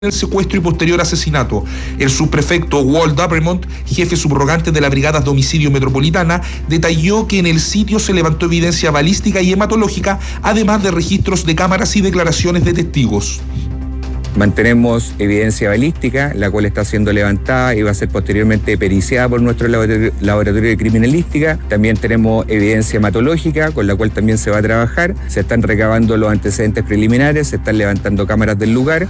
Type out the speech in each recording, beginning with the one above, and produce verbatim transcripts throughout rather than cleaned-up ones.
el secuestro y posterior asesinato. El subprefecto Walt Dabremont, jefe subrogante de la Brigada de Homicidio Metropolitana, detalló que en el sitio se levantó evidencia balística y hematológica, además de registros de cámaras y declaraciones de testigos. Mantenemos evidencia balística, la cual está siendo levantada y va a ser posteriormente periciada por nuestro laboratorio, laboratorio de criminalística. También tenemos evidencia hematológica, con la cual también se va a trabajar. Se están recabando los antecedentes preliminares, se están levantando cámaras del lugar.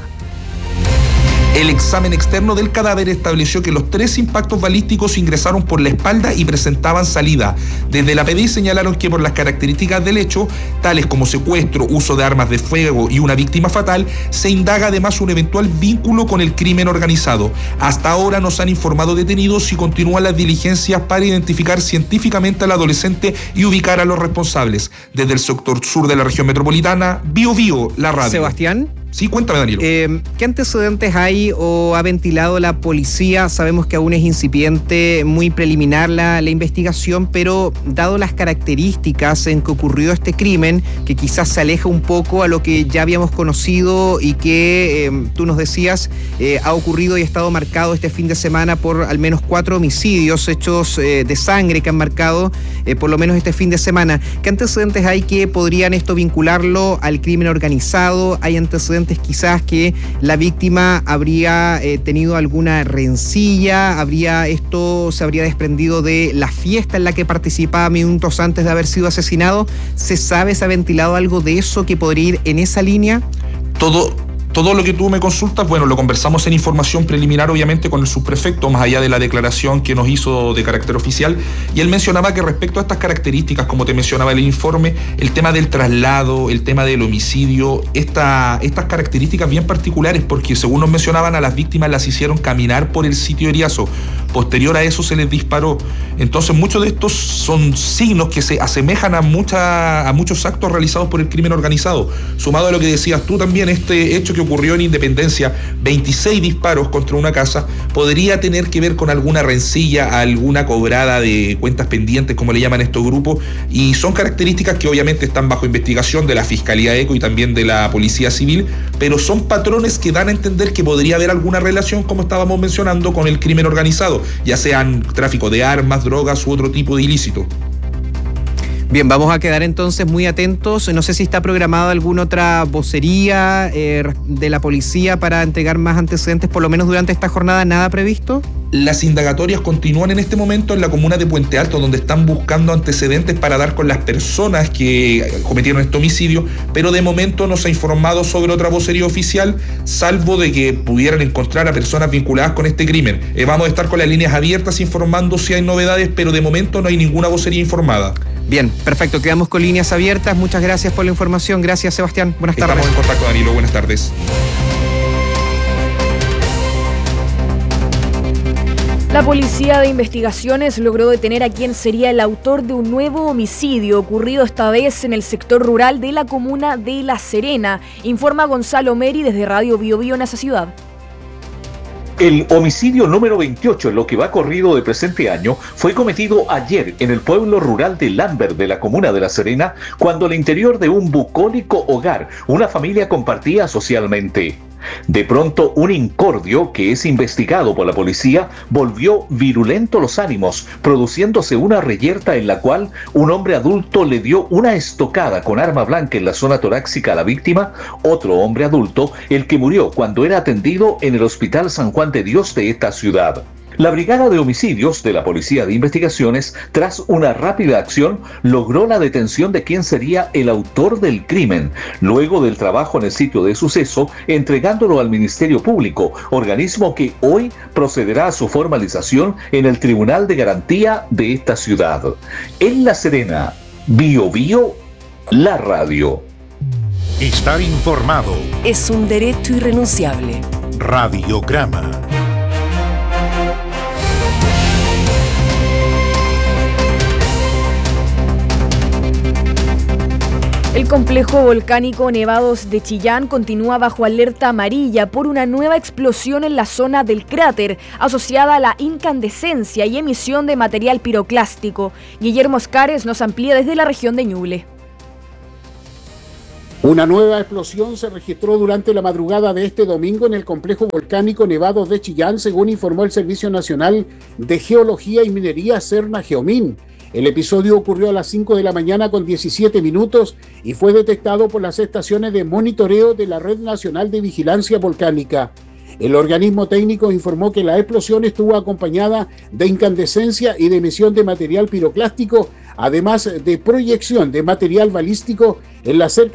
El examen externo del cadáver estableció que los tres impactos balísticos ingresaron por la espalda y presentaban salida. Desde la P D I señalaron que por las características del hecho, tales como secuestro, uso de armas de fuego y una víctima fatal, se indaga además un eventual vínculo con el crimen organizado. Hasta ahora no se han informado detenidos y continúan las diligencias para identificar científicamente al adolescente y ubicar a los responsables. Desde el sector sur de la región metropolitana, Bio Bio, la radio. Sebastián. Sí, cuéntame, Danilo. Eh, ¿Qué antecedentes hay o ha ventilado la policía? Sabemos que aún es incipiente, muy preliminar la, la investigación, pero dado las características en que ocurrió este crimen, que quizás se aleja un poco a lo que ya habíamos conocido y que eh, tú nos decías eh, ha ocurrido y ha estado marcado este fin de semana por al menos cuatro homicidios, hechos eh, de sangre que han marcado eh, por lo menos este fin de semana. ¿Qué antecedentes hay que podrían esto vincularlo al crimen organizado? ¿Hay antecedentes quizás que la víctima habría eh, tenido alguna rencilla, habría esto se habría desprendido de la fiesta en la que participaba minutos antes de haber sido asesinado? ¿Se sabe, se ha ventilado algo de eso que podría ir en esa línea? Todo... Todo lo que tú me consultas, bueno, lo conversamos en información preliminar, obviamente, con el subprefecto, más allá de la declaración que nos hizo de carácter oficial, y él mencionaba que respecto a estas características, como te mencionaba el informe, el tema del traslado, el tema del homicidio, esta, estas características bien particulares, porque según nos mencionaban, a las víctimas las hicieron caminar por el sitio de Eriazo, posterior a eso se les disparó. Entonces muchos de estos son signos que se asemejan a, mucha, a muchos actos realizados por el crimen organizado, sumado a lo que decías tú también, este hecho que ocurrió en Independencia, veintiséis disparos contra una casa, podría tener que ver con alguna rencilla, alguna cobrada de cuentas pendientes, como le llaman estos grupos, y son características que obviamente están bajo investigación de la Fiscalía ECO y también de la Policía Civil, pero son patrones que dan a entender que podría haber alguna relación, como estábamos mencionando, con el crimen organizado, ya sean tráfico de armas, drogas u otro tipo de ilícito. Bien, vamos a quedar entonces muy atentos. No sé si está programada alguna otra vocería eh, de la policía para entregar más antecedentes, por lo menos durante esta jornada. ¿Nada previsto? Las indagatorias continúan en este momento en la comuna de Puente Alto, donde están buscando antecedentes para dar con las personas que cometieron este homicidio, pero de momento no se ha informado sobre otra vocería oficial, salvo de que pudieran encontrar a personas vinculadas con este crimen. Eh, vamos a estar con las líneas abiertas informando si hay novedades, pero de momento no hay ninguna vocería informada. Bien, perfecto, quedamos con líneas abiertas. Muchas gracias por la información. Gracias, Sebastián. Buenas tardes. Estamos en contacto, Danilo. Buenas tardes. La Policía de Investigaciones logró detener a quien sería el autor de un nuevo homicidio ocurrido esta vez en el sector rural de la comuna de La Serena, informa Gonzalo Meri desde Radio Bio Bio en esa ciudad. El homicidio número veintiocho en lo que va corrido de presente año fue cometido ayer en el pueblo rural de Lambert de la comuna de La Serena, cuando al interior de un bucólico hogar una familia compartía socialmente. De pronto, un incordio que es investigado por la policía volvió virulento los ánimos, produciéndose una reyerta en la cual un hombre adulto le dio una estocada con arma blanca en la zona torácica a la víctima, otro hombre adulto, el que murió cuando era atendido en el Hospital San Juan de Dios de esta ciudad. La Brigada de Homicidios de la Policía de Investigaciones, tras una rápida acción, logró la detención de quien sería el autor del crimen, luego del trabajo en el sitio de suceso, entregándolo al Ministerio Público, organismo que hoy procederá a su formalización en el Tribunal de Garantía de esta ciudad. En La Serena, Bio Bio, la radio. Estar informado es un derecho irrenunciable. Radiograma. El complejo volcánico Nevados de Chillán continúa bajo alerta amarilla por una nueva explosión en la zona del cráter, asociada a la incandescencia y emisión de material piroclástico. Guillermo Oscares nos amplía desde la región de Ñuble. Una nueva explosión se registró durante la madrugada de este domingo en el complejo volcánico Nevados de Chillán, según informó el Servicio Nacional de Geología y Minería Serna Geomin. El episodio ocurrió a las cinco de la mañana con diecisiete minutos y fue detectado por las estaciones de monitoreo de la Red Nacional de Vigilancia Volcánica. El organismo técnico informó que la explosión estuvo acompañada de incandescencia y de emisión de material piroclástico, además de proyección de material balístico en la cerca